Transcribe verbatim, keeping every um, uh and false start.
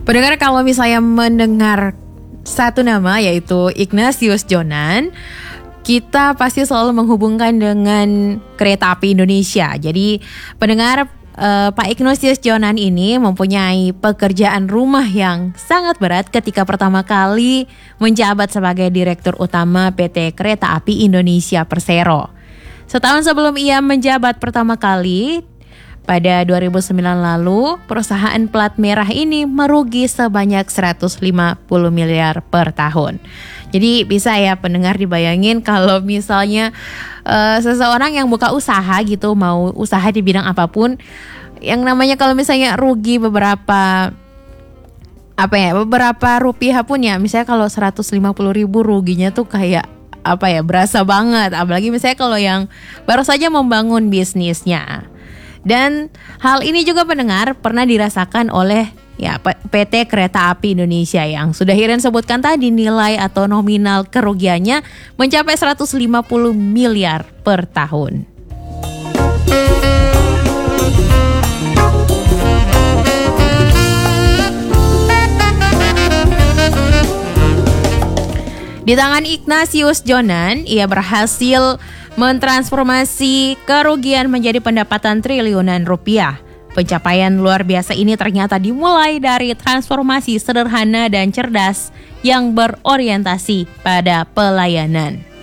Pendengar, kalau misalnya mendengar satu nama yaitu Ignatius Jonan, kita pasti selalu menghubungkan dengan Kereta Api Indonesia. Jadi pendengar, eh, Pak Ignatius Jonan ini mempunyai pekerjaan rumah yang sangat berat ketika pertama kali menjabat sebagai Direktur Utama P T Kereta Api Indonesia Persero. Setahun sebelum ia menjabat pertama kali, pada dua ribu sembilan lalu, perusahaan plat merah ini merugi sebanyak seratus lima puluh miliar per tahun. Jadi bisa ya pendengar dibayangin kalau misalnya uh, seseorang yang buka usaha gitu, mau usaha di bidang apapun, yang namanya kalau misalnya rugi beberapa apa ya, beberapa rupiah pun ya, misalnya kalau seratus lima puluh ribu ruginya tuh kayak apa ya, berasa banget. Apalagi misalnya kalau yang baru saja membangun bisnisnya. Dan hal ini juga pendengar pernah dirasakan oleh ya P T Kereta Api Indonesia yang sudah Hiren sebutkan tadi, nilai atau nominal kerugiannya mencapai seratus lima puluh miliar per tahun. Di tangan Ignatius Jonan, ia berhasil mentransformasi kerugian menjadi pendapatan triliunan rupiah. Pencapaian luar biasa ini ternyata dimulai dari transformasi sederhana dan cerdas yang berorientasi pada pelayanan.